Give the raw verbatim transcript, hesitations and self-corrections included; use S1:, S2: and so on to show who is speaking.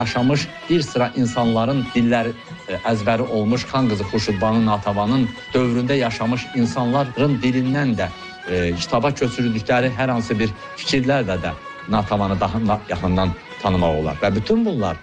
S1: yaşamış bir sıra insanların dilləri əzbəri olmuş Xan qızı Xurşudbanu Natavanın dövründə yaşamış insanların dilindən də e, kitaba köçürüldükləri hər hansı bir fikirlərlə də Natavanı daha yaxından tanımaq olar. Və bütün bunlar